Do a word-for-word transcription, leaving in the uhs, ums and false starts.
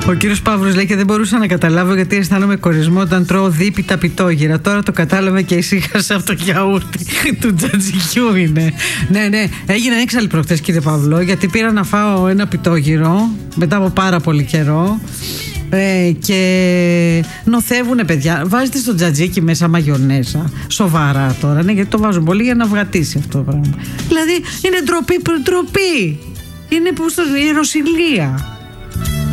Ο κύριος Παύρος λέει και δεν μπορούσα να καταλάβω γιατί αισθάνομαι κορισμό όταν τρώω δίπιτα πιτόγυρα. Τώρα το κατάλαβα και ησύχασα από το γιαούρτι του τζατζικιού είναι. Ναι, ναι, έγινε έξαλλη προχτές κύριε Παύλο, γιατί πήρα να φάω ένα πιτόγυρο μετά από πάρα πολύ καιρό. Ε, και νοθεύουνε παιδιά. Βάζετε στο τζατζίκι μέσα μαγιονέζα. Σοβαρά τώρα, ναι, γιατί το βάζουν πολύ για να βγατήσει αυτό το πράγμα. Δηλαδή είναι ντροπή, ντροπή. Είναι που στο ιεροσυλία.